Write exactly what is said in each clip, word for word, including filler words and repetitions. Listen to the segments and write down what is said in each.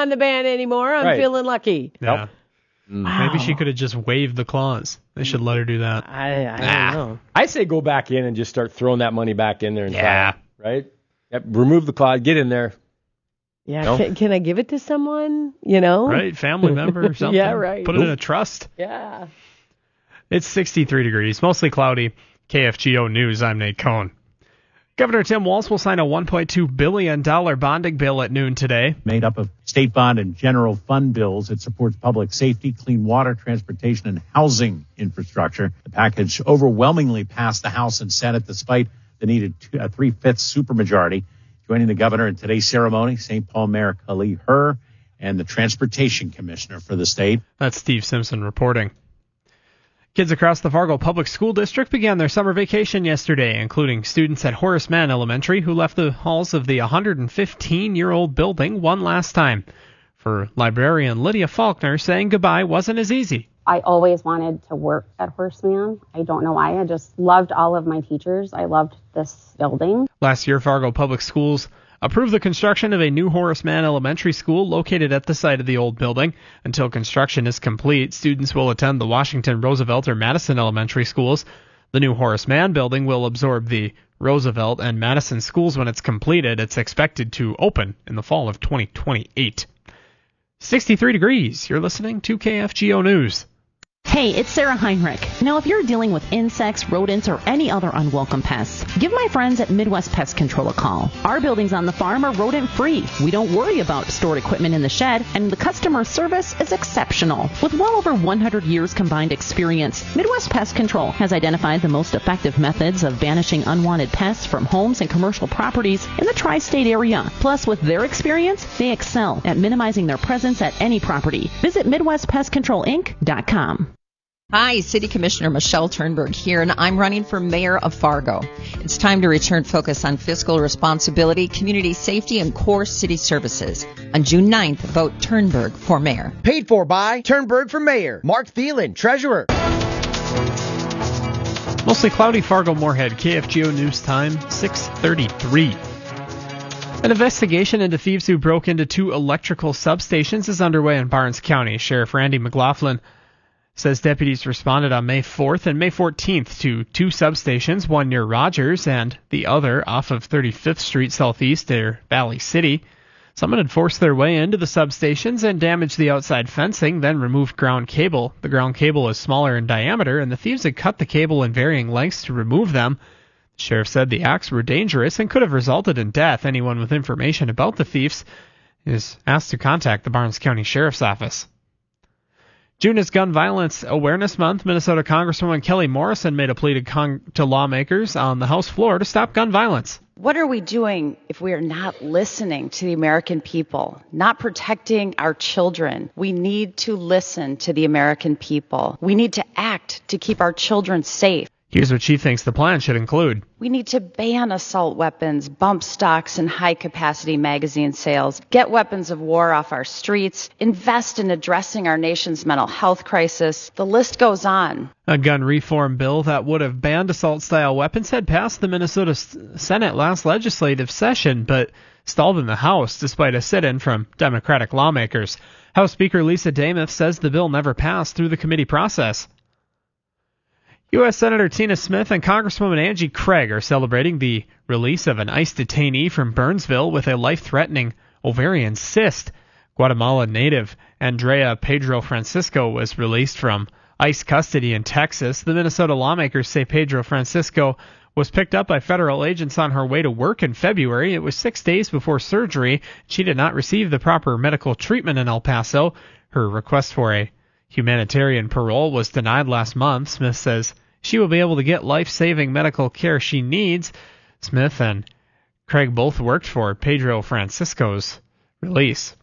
on the ban anymore. I'm right. feeling lucky. Yeah. Mm. Wow. Maybe she could have just waived the clause. They should let her do that. I, I Nah. don't know. I say go back in and just start throwing that money back in there and Yeah. try it, right? Yep, remove the clause, get in there. Yeah, No? can, can I give it to someone? You know? Right? Family member or something. Yeah, right. Put it in a trust. Yeah. It's sixty-three degrees, mostly cloudy. K F G O News, I'm Nate Cohn. Governor Tim Walz will sign a one point two billion dollars bonding bill at noon today. Made up of state bond and general fund bills. It supports public safety, clean water, transportation, and housing infrastructure. The package overwhelmingly passed the House and Senate despite the needed two, a three-fifths supermajority. Joining the governor in today's ceremony, Saint Paul Mayor Khalid Herr and the Transportation Commissioner for the state. That's Steve Simpson reporting. Kids across the Fargo Public School District began their summer vacation yesterday, including students at Horace Mann Elementary who left the halls of the one hundred fifteen-year-old building one last time. For librarian Lydia Faulkner, saying goodbye wasn't as easy. I always wanted to work at Horace Mann. I don't know why. I just loved all of my teachers. I loved this building. Last year, Fargo Public Schools approved the construction of a new Horace Mann Elementary School located at the site of the old building. Until construction is complete, students will attend the Washington, Roosevelt, or Madison Elementary Schools. The new Horace Mann building will absorb the Roosevelt and Madison schools when it's completed. It's expected to open in the fall of twenty twenty-eight. sixty-three degrees. You're listening to K F G O News. Hey, it's Sarah Heinrich. Now, if you're dealing with insects, rodents, or any other unwelcome pests, give my friends at Midwest Pest Control a call. Our buildings on the farm are rodent-free. We don't worry about stored equipment in the shed, and the customer service is exceptional. With well over one hundred years combined experience, Midwest Pest Control has identified the most effective methods of banishing unwanted pests from homes and commercial properties in the tri-state area. Plus, with their experience, they excel at minimizing their presence at any property. Visit Midwest Pest Control Inc dot com. Hi, City Commissioner Michelle Turnberg here, and I'm running for mayor of Fargo. It's time to return focus on fiscal responsibility, community safety, and core city services. On June ninth, vote Turnberg for mayor. Paid for by Turnberg for mayor. Mark Thielen, treasurer. Mostly cloudy, Fargo Moorhead, K F G O News Time, six thirty-three. An investigation into thieves who broke into two electrical substations is underway in Barnes County. Sheriff Randy McLaughlin says deputies responded on May fourth and May fourteenth to two substations, one near Rogers and the other off of thirty-fifth Street Southeast near Valley City. Someone had forced their way into the substations and damaged the outside fencing, then removed ground cable. The ground cable is smaller in diameter, and the thieves had cut the cable in varying lengths to remove them. The sheriff said the acts were dangerous and could have resulted in death. Anyone with information about the thieves is asked to contact the Barnes County Sheriff's Office. June is Gun Violence Awareness Month. Minnesota Congresswoman Kelly Morrison made a plea to, con- to lawmakers on the House floor to stop gun violence. What are we doing if we are not listening to the American people, not protecting our children? We need to listen to the American people. We need to act to keep our children safe. Here's what she thinks the plan should include. We need to ban assault weapons, bump stocks, and high-capacity magazine sales, get weapons of war off our streets, invest in addressing our nation's mental health crisis. The list goes on. A gun reform bill that would have banned assault-style weapons had passed the Minnesota Senate last legislative session, but stalled in the House despite a sit-in from Democratic lawmakers. House Speaker Lisa Damoth says the bill never passed through the committee process. U S Senator Tina Smith and Congresswoman Angie Craig are celebrating the release of an ICE detainee from Burnsville with a life-threatening ovarian cyst. Guatemala native Andrea Pedro Francisco was released from ICE custody in Texas. The Minnesota lawmakers say Pedro Francisco was picked up by federal agents on her way to work in February. It was six days before surgery. She did not receive the proper medical treatment in El Paso. Her request for a humanitarian parole was denied last month. Smith says she will be able to get life-saving medical care she needs. Smith and Craig both worked for Pedro Francisco's release.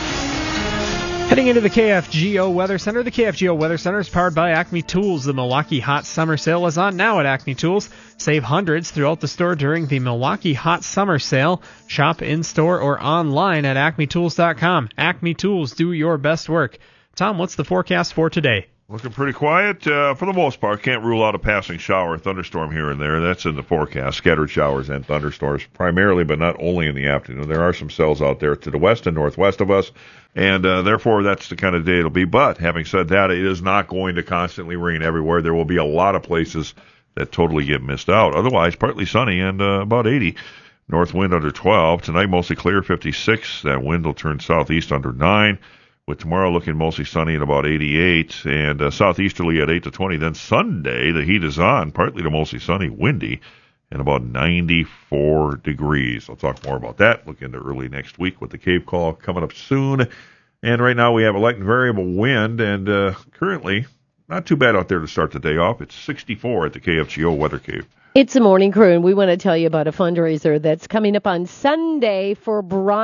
Heading into the K F G O Weather Center. The K F G O Weather Center is powered by Acme Tools. The Milwaukee Hot Summer Sale is on now at Acme Tools. Save hundreds throughout the store during the Milwaukee Hot Summer Sale. Shop in-store or online at acme tools dot com. Acme Tools, do your best work. Tom, what's the forecast for today? Looking pretty quiet uh, for the most part. Can't rule out a passing shower, thunderstorm here and there. That's in the forecast. Scattered showers and thunderstorms primarily, but not only in the afternoon. There are some cells out there to the west and northwest of us, and uh, therefore that's the kind of day it'll be. But having said that, it is not going to constantly rain everywhere. There will be a lot of places that totally get missed out. Otherwise, partly sunny and uh, about eighty. North wind under twelve. Tonight, mostly clear, fifty-six. That wind will turn southeast under nine. With tomorrow looking mostly sunny at about eighty-eight, and uh, southeasterly at eight to twenty. Then Sunday, the heat is on, partly to mostly sunny, windy, and about ninety-four degrees. I'll talk more about that. Look into early next week with the Cave Call coming up soon. And right now we have a light and variable wind, and uh, currently not too bad out there to start the day off. It's sixty-four at the K F G O Weather Cave. It's a morning crew, and we want to tell you about a fundraiser that's coming up on Sunday for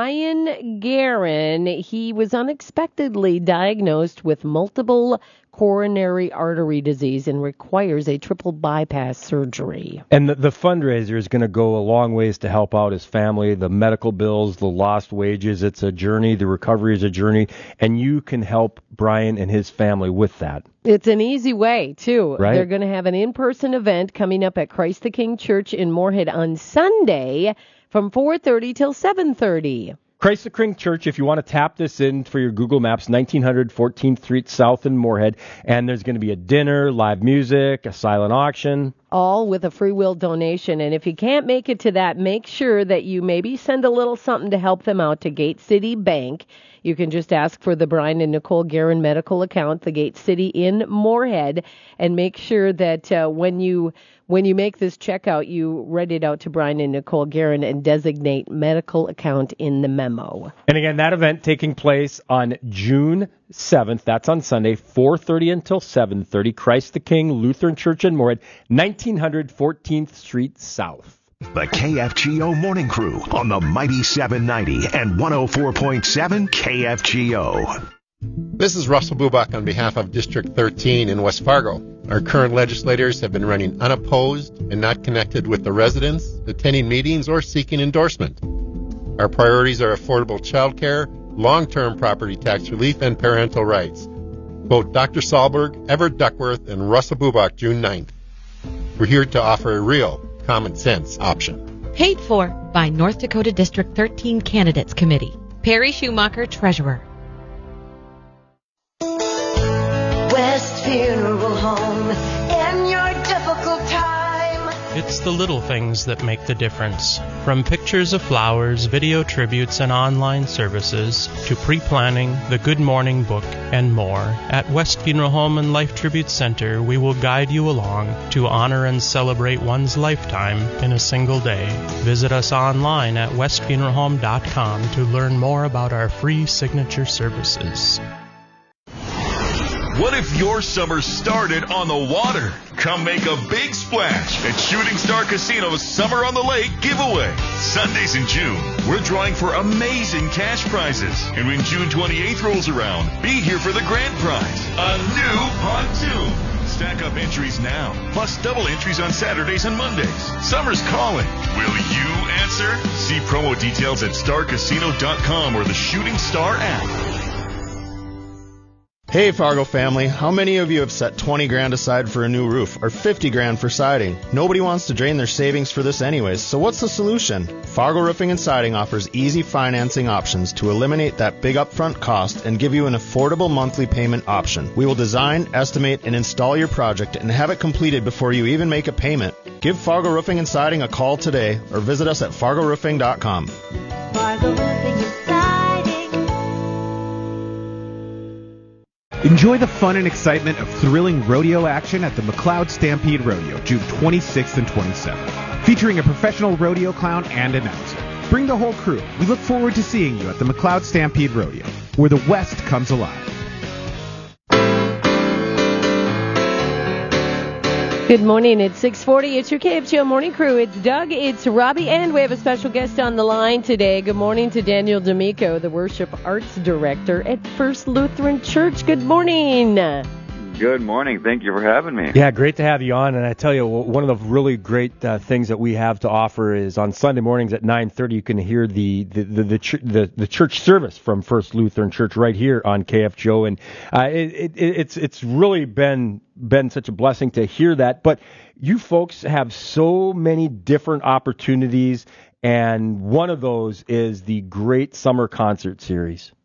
Brian Guerin. He was unexpectedly diagnosed with multiple coronary artery disease and requires a triple bypass surgery. And the, the fundraiser is going to go a long ways to help out his family, the medical bills, the lost wages. It's a journey. The recovery is a journey, and you can help Brian and his family with that. It's an easy way, too. Right. They're going to have an in-person event coming up at Christ the King Church in Moorhead on Sunday from four thirty till seven thirty. Christ the King Church, if you want to tap this in for your Google Maps, nineteen hundred fourteenth Street South in Moorhead. And there's going to be a dinner, live music, a silent auction. All with a free will donation. And if you can't make it to that, make sure that you maybe send a little something to help them out to Gate City Bank. You can just ask for the Brian and Nicole Guerin medical account, the Gate City in Moorhead, and make sure that uh, when you when you make this checkout, you write it out to Brian and Nicole Guerin and designate medical account in the memo. And again, that event taking place on June seventh. That's on Sunday, four thirty until seven thirty. Christ the King Lutheran Church in Moorhead, nineteen hundred fourteenth Street South. The K F G O Morning Crew on the Mighty seven ninety and one oh four point seven K F G O. This is Russell Bubak on behalf of District thirteen in West Fargo. Our current legislators have been running unopposed and not connected with the residents, attending meetings, or seeking endorsement. Our priorities are affordable child care, long-term property tax relief, and parental rights. Vote Doctor Sahlberg, Everett Duckworth, and Russell Bubak June ninth. We're here to offer a real common sense option. Paid for by North Dakota District thirteen Candidates Committee. Perry Schumacher, Treasurer. West Funeral Home in your difficult time. It's the little things that make the difference. From pictures of flowers, video tributes, and online services, to pre-planning, the Good Morning book, and more, at West Funeral Home and Life Tribute Center, we will guide you along to honor and celebrate one's lifetime in a single day. Visit us online at west funeral home dot com to learn more about our free signature services. What if your summer started on the water? Come make a big splash at Shooting Star Casino's Summer on the Lake giveaway. Sundays in June, we're drawing for amazing cash prizes. And when June twenty-eighth rolls around, be here for the grand prize, a new pontoon. Stack up entries now, plus double entries on Saturdays and Mondays. Summer's calling. Will you answer? See promo details at star casino dot com or the Shooting Star app. Hey Fargo family, how many of you have set twenty grand aside for a new roof or fifty grand for siding? Nobody wants to drain their savings for this anyways, so what's the solution? Fargo Roofing and Siding offers easy financing options to eliminate that big upfront cost and give you an affordable monthly payment option. We will design, estimate, and install your project and have it completed before you even make a payment. Give Fargo Roofing and Siding a call today or visit us at fargo roofing dot com. Fargo Roofing and Siding. Enjoy the fun and excitement of thrilling rodeo action at the McLeod Stampede Rodeo, June twenty-sixth and twenty-seventh. Featuring a professional rodeo clown and announcer. Bring the whole crew. We look forward to seeing you at the McLeod Stampede Rodeo, where the West comes alive. Good morning. It's six forty. It's your K F G O Morning Crew. It's Doug. It's Robbie. And we have a special guest on the line today. Good morning to Daniel D'Amico, the Worship Arts Director at First Lutheran Church. Good morning. Good morning. Thank you for having me. Yeah, great to have you on. And I tell you, one of the really great uh, things that we have to offer is on Sunday mornings at nine thirty, you can hear the the the the, ch- the, the church service from First Lutheran Church right here on K F J O. And uh, it, it, it's it's really been been such a blessing to hear that. But you folks have so many different opportunities, and one of those is the Great Summer Concert Series.